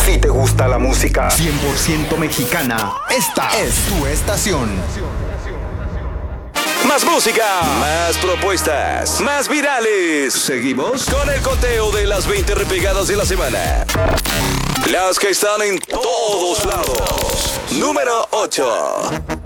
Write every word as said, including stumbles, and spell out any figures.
Si te gusta la música cien por ciento mexicana, esta es tu estación. Más música, más propuestas, más virales. Seguimos con el conteo de las veinte repegadas de la semana. Las que están en todos lados. Número ocho.